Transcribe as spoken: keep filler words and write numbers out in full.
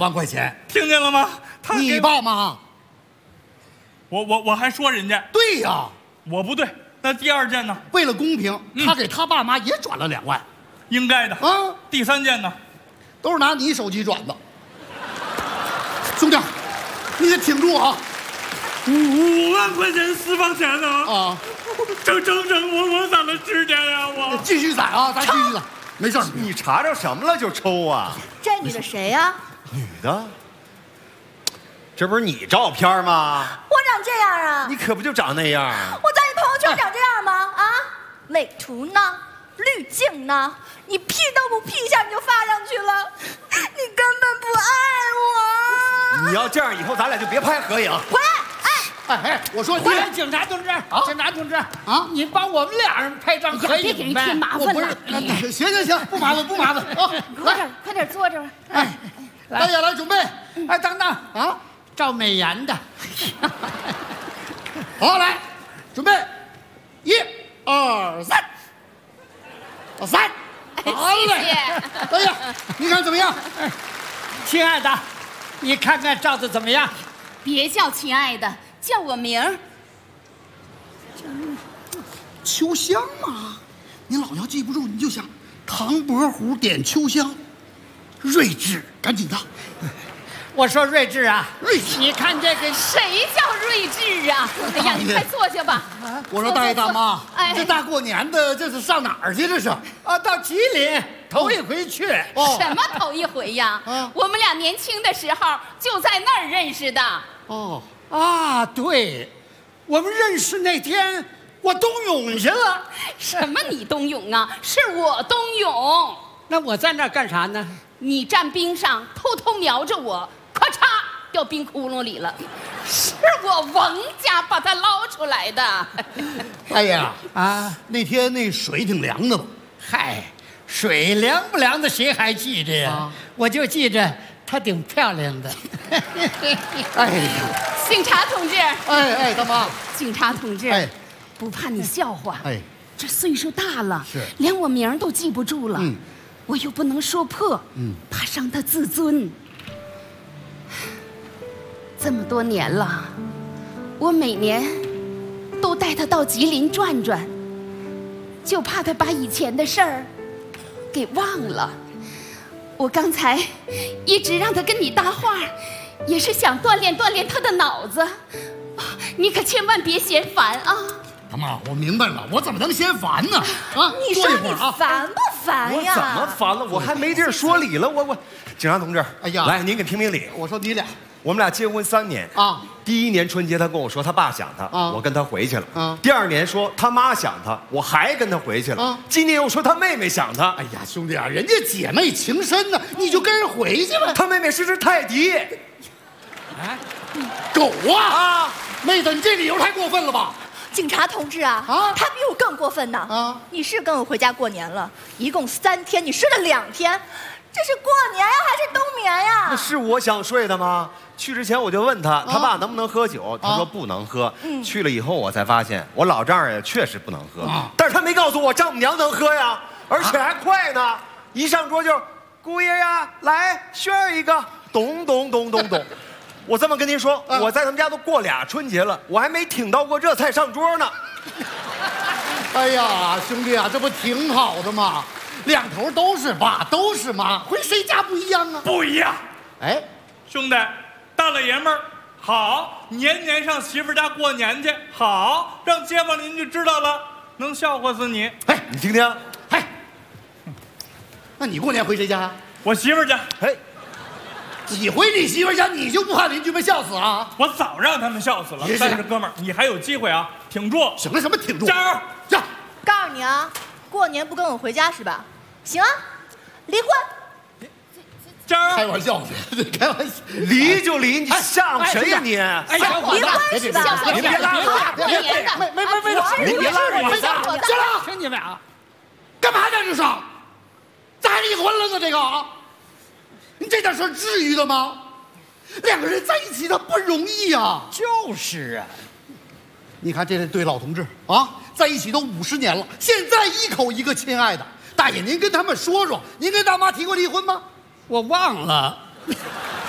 万块钱， 听见了吗？他你爸妈？ 我我我还说人家对呀， 我不对。那第二件呢？ 为了公平， 嗯、 他给他爸妈也转了两万， 应该的啊。 第三件呢？ 都是拿你手机转的。兄弟，你得挺住啊！ 五五万块钱私房钱呢？ 啊， 整整整我我咋能吃见呀？我继续宰啊，咱继续宰，没事。 你查着什么了就抽啊？ 这女的谁呀？ 女的？这不是你照片吗？ 我长这样啊？ 你可不就长那样？ 我在你朋友圈长这样吗？啊，美图呢？滤镜呢？你 P 都不 P 一下你就发上去了，你根本不爱我。 你要这样，以后咱俩就别拍合影。 回来！ 哎哎，我说， 回来，警察同志，警察同志啊，你帮我们俩人拍张合影呗。 别给人添麻烦了。 行行行，不麻烦不麻烦啊！ 快点快点坐这儿。 哎，大家来准备。 哎，等等啊，赵美妍的。 好，来，准备，一、二、三，三。好嘞，大爷，你看怎么样？ 亲爱的，你看看照的怎么样？ 别叫亲爱的，叫我名儿。 秋香嘛，你老要记不住，你就想唐伯虎点秋香，睿智，赶紧的。 我说睿智啊， 睿智， 你看这个谁叫睿智啊？哎呀，你快坐下吧。 我说大爷大妈， 哎， 这大过年的，这是上哪儿去？这是啊，到吉林头一回去。 哦，什么头一回呀？啊，我们俩年轻的时候就在那儿认识的。 哦啊，对，我们认识那天我冬泳去了。 什么你冬泳啊？是我冬泳。 那我在那儿干啥呢？ 你站冰上偷偷瞄着我，咔嚓掉冰窟窿里了，是我王家把它捞出来的。 大爷啊，那天那水挺凉的吧？ 嗨，水凉不凉的谁还记着呀？啊、我就记着她挺漂亮的。 哎呀， 警察同志，哎哎，大妈， 警察同志，哎，不怕你笑话，哎，这岁数大了， 是连我名都记不住了。嗯。我又不能说破，嗯，怕伤他自尊。这么多年了，我每年都带他到吉林转转，就怕他把以前的事儿给忘了。我刚才一直让他跟你搭话，也是想锻炼锻炼他的脑子。你可千万别嫌烦啊！ 大妈，我明白了，我怎么能嫌烦呢？啊， 你说你烦不烦呀？ 我怎么烦了？我还没地儿说理了。我我，警察同志，哎呀，来，您给评评理。 我说你俩， 我们俩结婚三年啊，第一年春节他跟我说他爸想他，啊，我跟他回去了。啊，第二年说他妈想他，我还跟他回去了。啊，今年又说他妹妹想他。 哎呀，兄弟啊，人家姐妹情深呢，你就跟人回去吧。 他妹妹是只泰迪。 哎，狗啊！啊，妹子，你这理由太过分了吧？ 警察同志啊，啊，他比我更过分呢！啊，你是跟我回家过年了，一共三天，你睡了两天，这是过年呀还是冬眠呀？ 那是我想睡的吗？去之前我就问他，他爸能不能喝酒？他说不能喝。嗯，去了以后我才发现，我老丈人也确实不能喝，但是他没告诉我丈母娘能喝呀，而且还快呢！一上桌就，姑爷呀，来炫一个，咚咚咚咚咚。我这么跟您说，啊、我在他们家都过俩春节了，我还没挺到过热菜上桌呢。 哎呀，兄弟啊，这不挺好的吗？两头都是爸，都是妈，回谁家不一样啊？ 不一样。 哎， 兄弟，大老爷们儿好，年年上媳妇家过年去，好，让街坊邻居知道了，能笑话死你。 哎，你听听， 哎，那你过年回谁家？ 我媳妇家。 哎。 你回你媳妇家，你就不怕邻居们笑死啊？ 我早让他们笑死了。但是哥们儿，你还有机会啊，挺住！ 什么什么挺住？ 加油！ 加！ 告诉你啊，过年不跟我回家是吧？行啊，离婚！ 加油！ 开玩笑呢，开玩笑， 离就离，你像谁呀你？ 哎， 小伙子，别别别别别拉我，过年的， 没没没没， 您别拉着我！ 行了， 听你们俩， 干嘛在这上？咋离婚了呢？这个啊？你这点事至于的吗？两个人在一起他不容易啊！ 就是啊， 你看这对老同志啊，在一起都五十年了，现在一口一个亲爱的。大爷，您跟他们说说，您跟大妈提过离婚吗？ 我忘了。